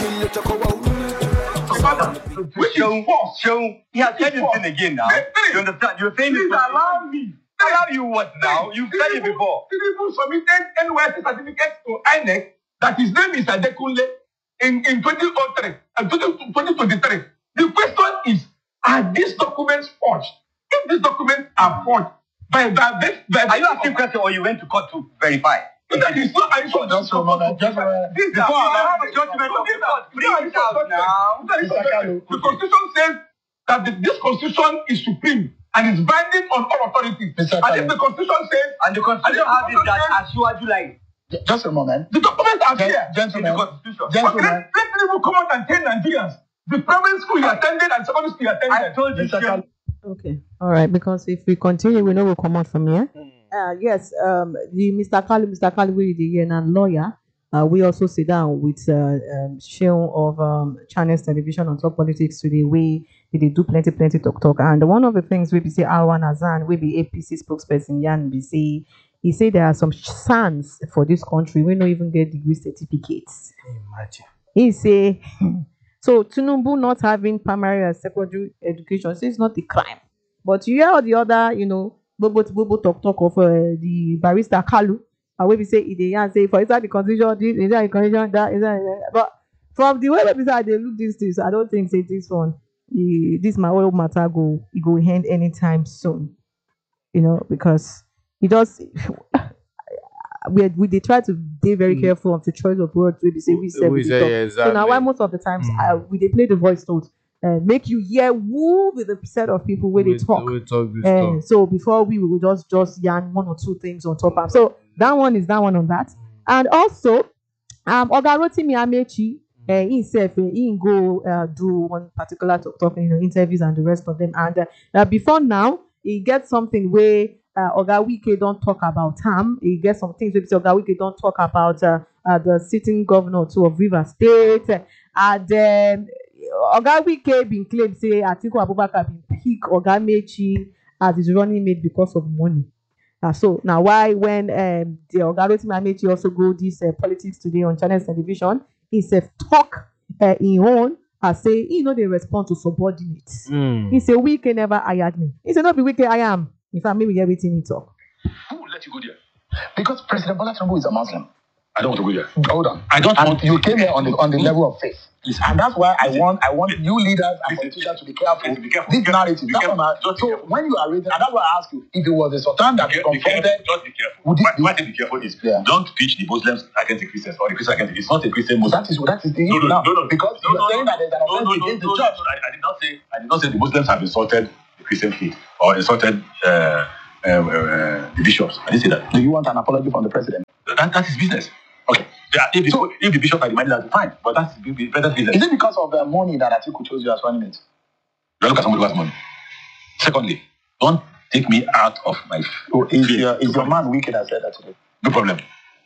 Show. He has said this thing again now. You understand? You're saying please this. Allow me. Allow you what now? You've said it before. Tinubu submitted NYSC certificate to INEC that his name is Adekunle in 2003 and 2023. The question is, are these documents forged? If these documents are forged, by are you asking question or you went to court to verify? That is not an issue. Just a moment. Before I have a judgment of the court, bring it out now. The Constitution says that this Constitution is supreme and is binding on all authorities. And if the Constitution says, and the Constitution has it that Asiwaju like. Just a moment. The documents are here. Gentlemen. Let people come out and tell Nigerians the primary school you attended and secondary school you attended. I told you. Okay. All right. Because if we continue, we know we'll come out from here. Yes. The Mr. Kali, we the and lawyer. We also sit down with Sheon of Channels Television on Top Politics today. They do plenty talk. And one of the things we be say Alwan Azan, we be APC spokesperson Yan BC. He said there are some sons for this country. We don't even get degree certificates. Imagine. He say. So Tinubu not having primary and secondary education, so it's not a crime. But you hear all the other, bobo talk of the barrister Kalu, and we say say for inside the constitution, this inside the constitution, that inside. But from the way they look these things, I don't think say this one, this my old matter go end anytime soon. Because it does. We they try to be very careful of the choice of words we say we say. Exactly. So now why most of the times we they play the voice note make you hear who with the set of people where they talk. So before we will just yarn one or two things on top of. So that one on that. And also Oga Rotimi Amechi himself he go do one particular talk interviews and the rest of them. And before now he gets something where Oga Wike don't talk about him. He gets some things where Oga Wike don't talk about the sitting governor too of Rivers State. And then Oga Wike been claimed say Atiku Abubakar been pick Oga Mechi as his running mate because of money. So now why when the Oga Rotimi Amechi also go this politics today on Channels Television, he said talk in own and say they respond to subordinates. He said Wike never hired me. He said not be Wike I am. In fact, maybe everything he talk. Who will let you go there? Because President Bola Tinubu is a Muslim. I don't want to go there. Hold on. I don't want. You came here on the level of faith, and that's why I want you leaders and politicians to be careful. This narrative. So when you are reading, and that's why I ask you, if it was a sultan that confronted, just be careful. Why be careful is don't pitch the Muslims against the Christians or the Christians against. It's not a Christian Muslim. That is the issue now. Because you're saying that there's an offense against the church. I did not say the Muslims have insulted the Christian faith or insulted the bishops. I didn't say that. Do you want an apology from the president? That is business. Okay. If the bishop are demanding that, fine. But that's the president's business. Is it because of the money that Atiku chose you as running it? Don't look at somebody who has money. Secondly, don't take me out of my. Is your man wicked that said that today? No problem.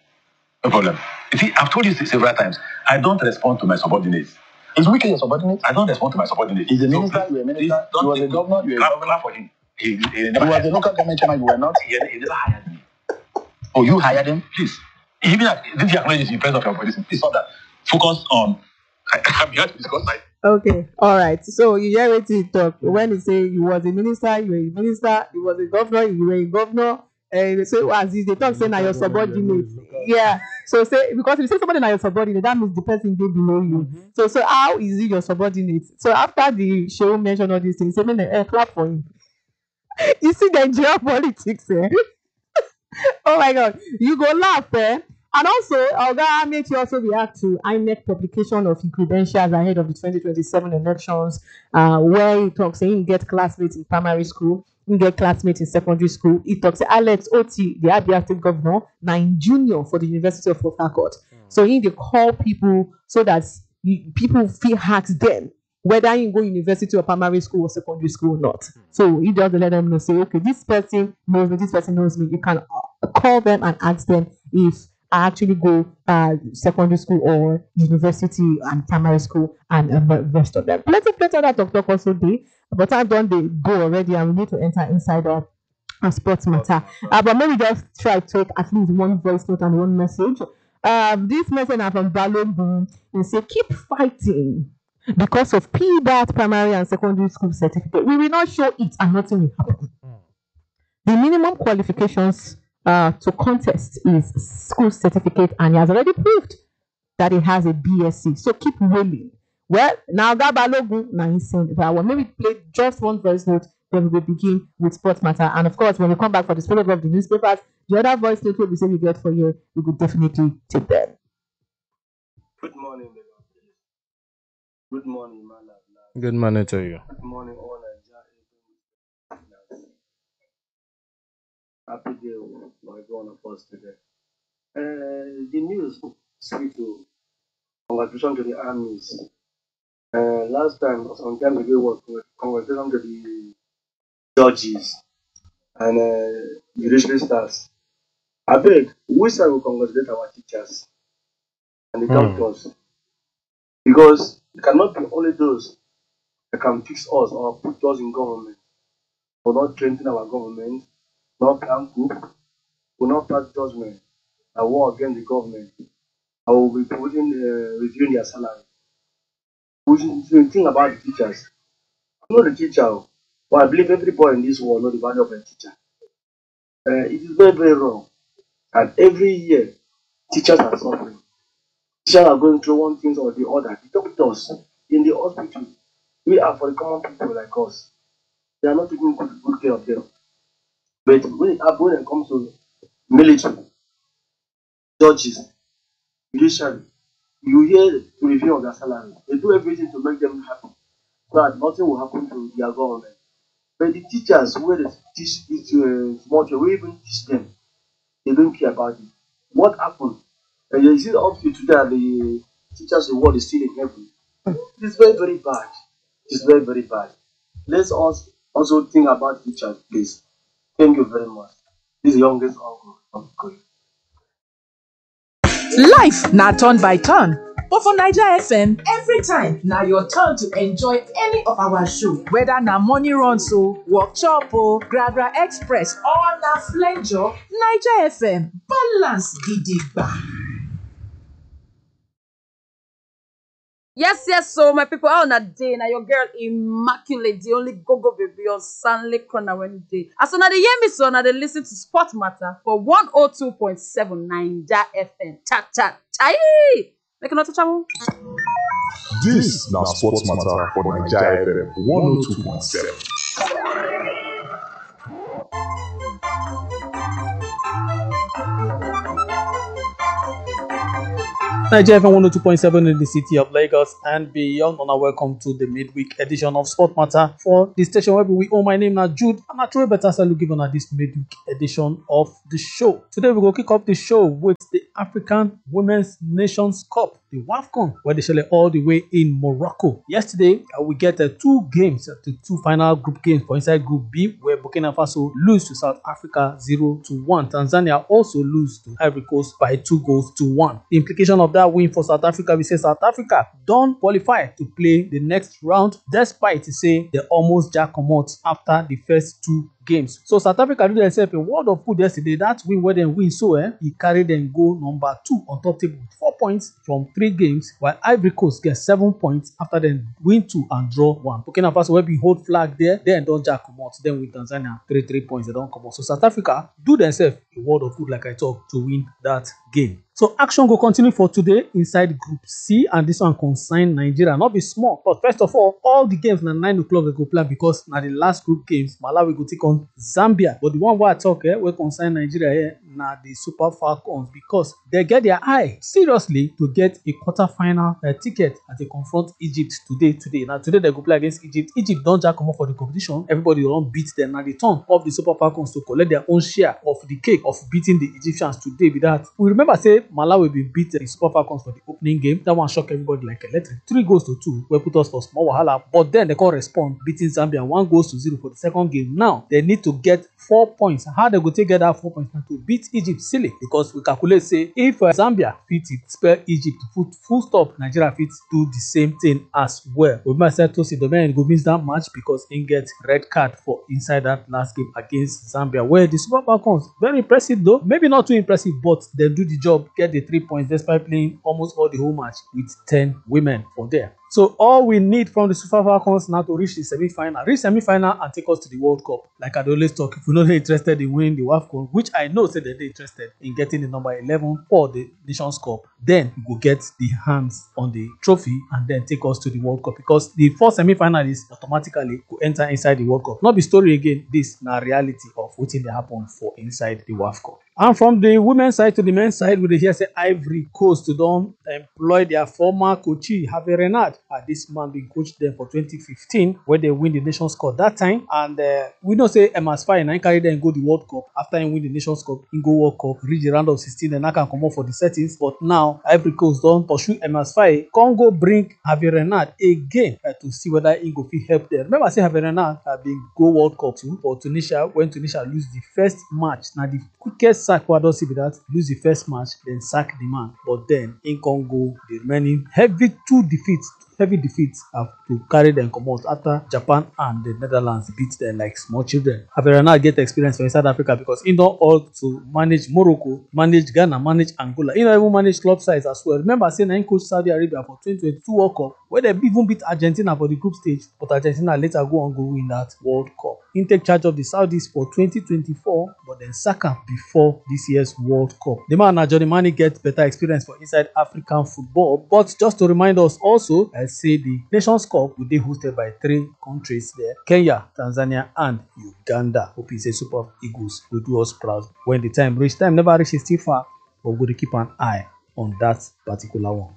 You see, I've told you several times, I don't respond to my subordinates. Is wicked your subordinate? I don't respond to my subordinates. He's a minister, you're a minister. He was a governor, you're a governor. For him. He was a local government chairman, you were not. He never hired me. Oh, you hired him? Please. Even did you acknowledge in presence of your police? Please stop that. Focus on. I'm here to discuss my. Okay, all right. So you hear what he talk when he say you was a minister, you were a minister, you was a governor, you were a governor. So as they talk, say now your subordinate. Yeah. So say because if you say somebody now your subordinate, that means the person they below you. So how is he your subordinate? So after the show mention all these things, say clap for him. You see the geopolitics, eh? Oh my God, you go laugh, eh? And also, Oga Amechi also react to INEC publication of his credentials ahead of the 2027 elections, where he talks saying he get classmates in primary school, he get classmates in secondary school. He talks Alex Oti, the Abia State governor, now in junior for the University of Port Harcourt. So he they call people so that people feel ask them whether you go university or primary school or secondary school or not. So he just let them know, say, okay, this person knows me, this person knows me. You can call them and ask them if I actually go secondary school or university and primary school and the rest of them. Plenty of that talk also day, but I've done the go already and we need to enter inside a sports matter. But maybe just try to take at least one voice note and one message. This message na from Balogun. He say keep fighting because of PDAT primary and secondary school certificate. We will not show it and nothing will happen. The minimum qualifications to contest is school certificate, and he has already proved that he has a BSc. So keep rolling. Well, now that Balogun, now he's saying that one. Maybe play just one voice note, then we will begin with Sports Matter. And of course, when we come back for the spelling of the newspapers, the other voice note we say we get for you, we could definitely take them. Good morning, baby. Good morning, man. Good morning to you. Good morning, all Nigeria. Happy day, my God, of us today. The news speak to congratulations to the armies. Last time, some time ago, was congratulations to the judges and judiciary staffs. I beg, we shall will congratulate our teachers and the doctors, because it cannot be only those that can fix us or put us in government, or not strengthen our government, not plan coup, will not pass judgment, a war against the government. I will be reviewing their salary. We should think about the teachers. I'm not a teacher, but I believe everybody in this world knows the value of a teacher. It is very, very wrong. And every year, teachers are suffering. Teachers are going through one thing or the other. The doctors in the hospital, we are for the common people like us. They are not taking good care of them. But when it comes to military, judges, judiciary, you hear the review of their salary. They do everything to make them happy, so that nothing will happen to their government. But the teachers, where they teach this small children, we even teach them, they don't care about it. What happened? And you see up to today, the teachers' reward is still in heaven. It's very, very bad. It's very, very bad. Let's also think about teachers, please. Thank you very much. This is the youngest uncle of Korea. Life na turn by turn, but for Naija FM, every time na your turn to enjoy any of our show. Whether na morning runs o, workshop o, Gragra Express or na flenjo, Naija FM balance gidigba. Yes, so my people, how on a day, now your girl Immaculate, the only go-go baby on Stanley Corner Wednesday. As soon as they hear me, so now they listen to Sport Matter for 102.7 Naija FM. Chat. Aye! Make another channel. This now Sports Matter for Naija FM 102.7. Naija FM 102.7 in the city of Lagos and beyond. And welcome to the midweek edition of Sport Matter for the station where we own. My name now Jude, and I truly better start give on this midweek edition of the show. Today we go kick off the show with the African Women's Nations Cup, the WAFCON, where they shell all the way in Morocco. Yesterday we get 2 games, the 2 final group games for inside Group B, where Burkina Faso lose to South Africa 0-1. Tanzania also lose to Ivory Coast by 2-1. The implication of that win for South Africa, we say South Africa don't qualify to play the next round, despite say they almost jack comot after the first 2 games. So South Africa do themselves a world of good yesterday. That win where they win he carried them go number 2 on top table with 4 points from 3 games, while Ivory Coast get 7 points after them win 2 and draw 1. Burkina Faso will be hold flag there, then don't jack comot. Then with Tanzania 3 points they don't come out. So South Africa do themselves a world of good, like I talked, to win that game. So action will continue for today inside Group C, and this one concern Nigeria. Not be small, but first of all the games na 9 o'clock they go play, because now the last group games Malawi go take on Zambia. But the one where I talk we concern Nigeria here na the Super Falcons, because they get their eye seriously to get a quarter-final ticket as they confront Egypt today. Now today they go play against Egypt. Egypt don't jack come up for the competition. Everybody don't beat them. Now the turn of the Super Falcons to collect their own share of the cake of beating the Egyptians today. With that, we remember say Malawi will beat the Super Falcons for the opening game. That one shocked everybody like electric. 3-2, where put us for small wahala. But then they can't respond, beating Zambia 1-0 for the second game. Now they need to get 4 points. How they go take get that 4 points now to beat Egypt? Silly, because we calculate say if Zambia fit spell Egypt full stop, Nigeria fit do the same thing as well. We might say Tosi Domen go miss that match because he get red card for inside that last game against Zambia, where the Super Falcons very impressive though, maybe not too impressive, but they do the job get the 3 points despite playing almost all the whole match with 10 women for there. So all we need from the Super Falcons now to reach the semi-final, and take us to the World Cup. Like I always talk, if you're not interested in winning the WAFCON, which I know say they're interested in getting the number 11 for the Nations Cup, then you go get the hands on the trophy and then take us to the World Cup, because the 4 semi-finalists automatically go enter inside the World Cup. Not be story again, this na reality of wetin dey happen for inside the WAFCON. And from the women's side to the men's side, we dey hear say Ivory Coast don employ their former coachee Hervé Renard. This man been coached them for 2015 where they win the Nations Cup that time, and we know say Emas Faye na carry them go the World Cup. After he win the Nations Cup, he go World Cup, reach the round of 16, and I can come up for the settings. But now Ivory Coast don pursue Emas Faye, Congo bring Hervé Renard again to see whether he go fit help them. Remember say Hervé Renard been go World Cup too for Tunisia when Tunisia lose the first match. Now the quickest sack wey I don see be that, lose the first match, then sack the man. But then in Congo, the remaining heavy defeats have to carry them comot after Japan and the Netherlands beat them like small children. Hervé Renard get experience for South Africa because he don also manage Morocco, manage Ghana, manage Angola. He don even manage club sides as well. Remember say na him coach Saudi Arabia for 2022 World Cup, where they even beat Argentina for the group stage, but Argentina later go on go win that World Cup. He take charge of the Saudis for 2024, but then sack am before this year's World Cup. The man na Johnny Mani get better experience for inside African football, but just to remind us also, I say the Nations Cup will be hosted by 3 countries there: Kenya, Tanzania, and Uganda. Hope you say Super Eagles will do us proud when the time reach. Time never reach, is still far, but we're going to keep an eye on that particular one.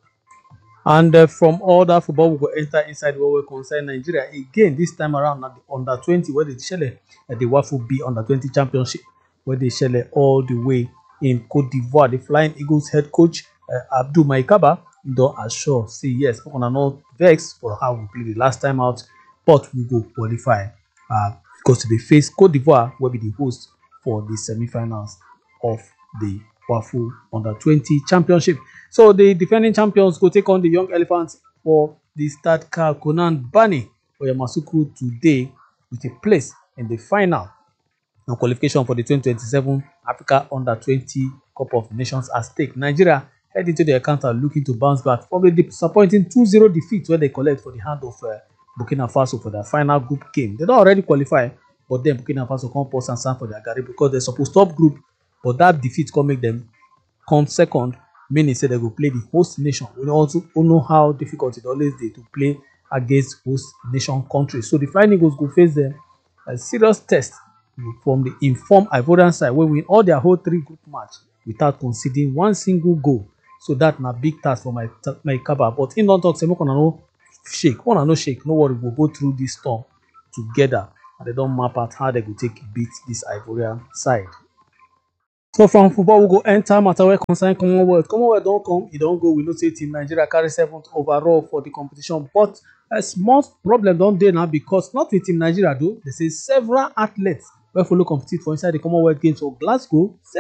And from all that football, we go enter inside what we concern Nigeria again. This time around at the under 20, where they shell the WAFU B under 20 championship, where they shell all the way in Cote d'Ivoire. The Flying Eagles head coach Abdou Maikaba don assure say yes, we are not vexed for how we played the last time out, but we go qualify because they face Cote d'Ivoire, will be the host for the semi-finals of the WAFU under 20 championship. So the defending champions go take on the Young Elephants for the Stade Konan Bani for Yamoussoukro today, with a place in the final and qualification for the 2027 Africa under 20 Cup of Nations at stake. Nigeria head into the encounter looking to bounce back from a disappointing 2-0 defeat where they collect for the hand of Burkina Faso for their final group game. They don't already qualify, but then Burkina Faso come post and stand for their Gary because they're supposed to top group, but that defeat can make them come second, meaning say they go play the host nation. We also know how difficult it always is to play against host nation countries. So the Flying Eagles go face them a serious test from the informed Ivorian side, where we win all their whole 3 group match without conceding one single goal. So that's a big task for my Kaba. But in don't talk, say make una no shake. Una no shake. No worry, we'll go through this storm together, and they don't map out how they go take beat this Ivorian side. So from football, we go enter matter where concern Commonwealth. Commonwealth don't come, it don't go. We know say Team Nigeria carry 7th overall for the competition, but a small problem don't dey now, because not with Team Nigeria though. They say several athletes will follow compete for inside the Commonwealth Games for Glasgow.